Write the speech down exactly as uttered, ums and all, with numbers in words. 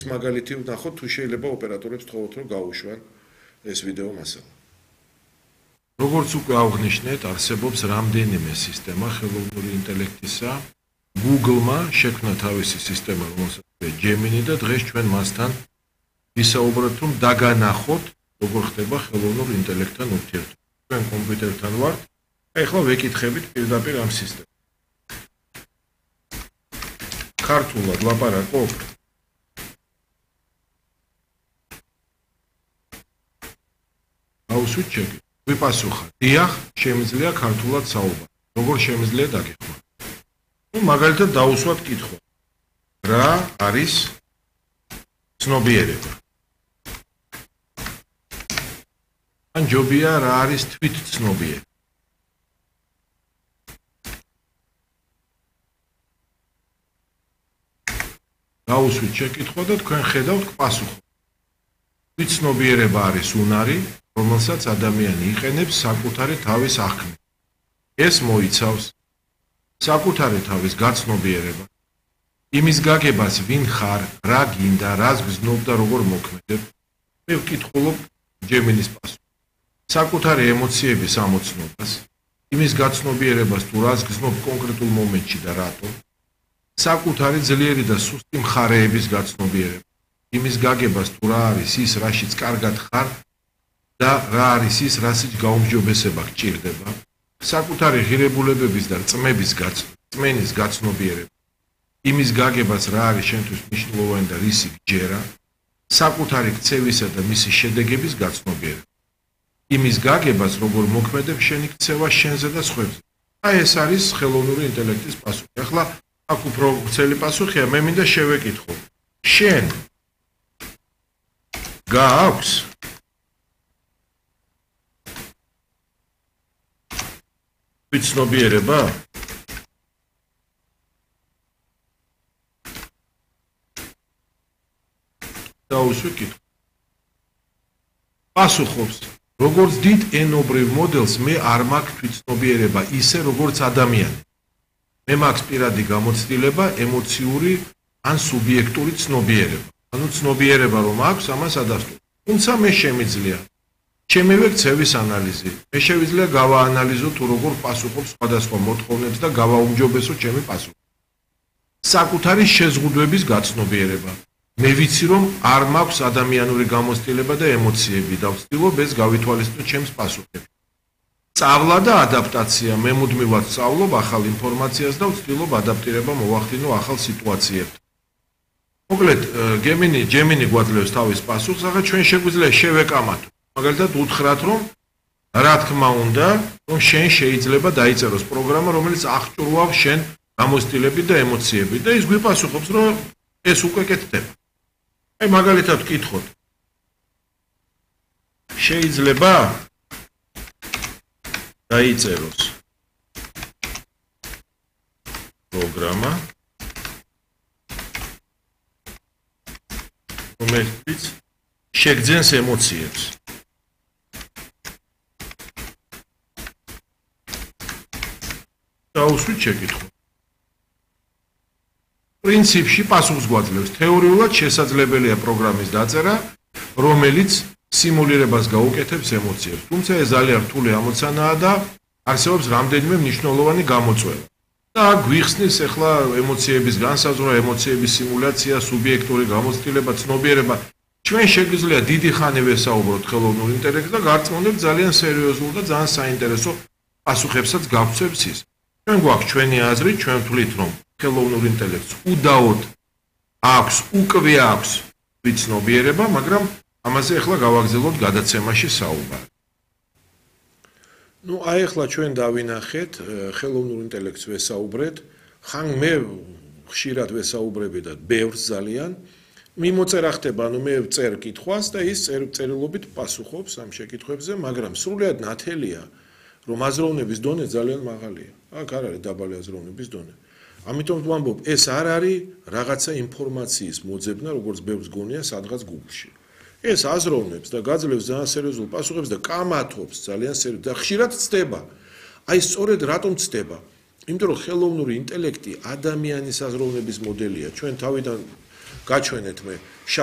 მაგალითი ვნახოთ, თუ შეიძლება ოპერატორებს თხოვოთ, რომ გაუშვან ეს ვიდეო მასალა. როგორც უკვე აღნიშნეთ, არსებობს რამდენიმე სისტემა ხელოვნური ინტელექტისა. Google-მა შექმნა თავისი სისტემა, რომელსაც Gemini და დღეს ჩვენ მასთან ვისაუბროთ, რომ დაგანახოთ, როგორ ხდება ხელოვნურ ინტელექტთან ურთიერთობა. ჩვენ კომპიუტერთან ვართ, ეხლა ვეკითხებით პირდაპირ ამ სისტემას. ქართულად ლაპარაკობ? აუსვით შეგი. ვიპასუხა. დიახ, შემიძლია ქართულად საუბარი. როგორ შემიძლია დაგეხმაროთ? ნუ მაგალითად დაუსვათ კითხვა. რა არის ცნობიერება? ან ჯობია რა არის თვითცნობიერება? დაუსვით შეკითხვა და თქვენ ხედავთ პასუხს. თვითცნობიერება არის უნარი, რომელსაც ადამიანი იყენებს საკუთარი თავის აღქმით. ეს მოიცავს საკუთარი თავის გაცნობიერება, იმის გაგებას, ვინ ხარ, რა გინდა, რას გზნობ და როგორ მოქმედებ. მე ვკითხულობ Gemini-ს პასუხს. საკუთარი ემოციების ამოცნობას, იმის გაცნობიერებას, თუ რას გზნობ კონკრეტულ მომენტში და რატომ. საკუთარი ძლიერი და სუსტი მხარეების გაცნობიერება, იმის გაგებას, თუ რა არის ის, რაშიც კარგად ხარ და რა არის ის, რასიც გაუმჯობესება გჭირდება. საკუთარი ღირებულებების და რწმების რწმენის გაცნობიერება, იმის გაგებას, რა არის შენთვის მნიშვნელოვანი და რისი გჯერა. საკუთარი ქცევისა და მისი შედეგების გაცნობიერება, იმის გაგებას, როგორ მოქმედებ შენი ქცევა შენზე და სხვებზე. აი ეს არის ხელოვნური ინტელექტის პასუხი. ახლა აქ უფრო ვრცელი პასუხია, მე მინდა შევეკითხო. შენ გააქვს თვითცნობიერება? დაუსვი კითხვა. პასუხობს, როგორც დიდ ენობრივ მოდელს მე არ მაქვს თვითცნობიერება ისე, როგორც ადამიანი. მე მაქვს პირადი გამოცდილება, ემოციური ან სუბიექტური ცნობიერება. ანუ ცნობიერება რომ აქვს, ამას ადასტურებ. თუმცა მე შემიძლია ჩემივე ქცევის ანალიზი. მე შევიძლია გავაანალიზო თუ როგორ პასუხობს სხვადასხვა მოთხოვნებს და გავაუმჯობესო ჩემი პასუხი. საკუთარი შეზღუდვების გაცნობიერება. მე ვიცი რომ არ მაქვს ადამიანური გამოცდილება და ემოციები და ვცდილობ ეს გავითვალისწინო ჩემს პასუხებში. სწავლა და ადაპტაცია. მე მუდმივად სწავლობ ახალ ინფორმაციას და ვცდილობ ადაპტირება მოვახდინო ახალ სიტუაციებთან. მოკლედ, Gemini, Gemini გვაძლევს თავის პასუხს, ახლა ჩვენ შეგვიძლია შევეკამათო. მაგალითად, უთხრათ რომ რა თქმა უნდა, რომ შენ შეიძლება დაიწეროს პროგრამა, რომელიც აღჭურვავს შენ გამოცდილები და ემოციები და ის გვიპასუხობს, რომ ეს უკვე კეთდება. აი მაგალითად ვკითხოთ. შეიძლება დაიწეროს პროგრამა, რომელიც შეგძენს ემოციებს. დაუსვით შეკითხვა. პრინციპში პასუხს გვაძლევს. თეორიულად შესაძლებელია პროგრამის დაწერა, რომელიც სიმულირებას გაუკეთებს ემოციებს. თუმცა ეს ძალიან რთული ამოცანაა და არსებობს რამდენიმე მნიშვნელოვანი გამოწვევა. და გვიხსნის ახლა ემოციების განსაზღვრა, ემოციების სიმულაცია, სუბიექტური გამოცდილება, ცნობიერება. ჩვენ შეგვიძლია დიდი ხანი ვესაუბროთ ხელოვნურ ინტელექტს და გარწმუნდეთ ძალიან სერიოზულ და ძალიან საინტერესო პასუხებსაც გავცემს ის. ჩვენ გვაქვს ჩვენი აზრი, ჩვენ ვთვლით რომ ხელოვნურ ინტელექტს უდაოდ აქვს, უკვე აქვს თვითცნობიერება, მაგრამ ამაზე ახლა გავაგრძელოთ გადაცემაში საუბარი. ნუ აი ახლა ჩვენ დავინახეთ ხელოვნურ ინტელექტს ვესაუბრეთ, ხან მე ხშირად ვესაუბრები და ბევრს ძალიან მიმოწერა ხდება, ანუ მე ვწერ კითხვას და ის წერილობით პასუხობს ამ შეკითხვებზე, მაგრამ სრულად ნათელია, რომ აზროვნების დონე ძალიან მაღალია. აქ არ არის დაბალი აზროვნების დონე. ამიტომ ვამბობ, ეს არ არის რაღაცა ინფორმაციის მოძებნა, როგორც ბევრს გონია სადღაც Google-ში. ეს აზროვნებს და გაძლევს ძალიან სერიოზულ პასუხებს და კამათობს ძალიან სერიოზულად და ხშირად ცდება. აი სწორედ რატომ ცდება? იმიტომ რომ ხელოვნური ინტელექტი ადამიანის აზროვნების მოდელია. ჩვენ თავიდან გაჩვენეთ მე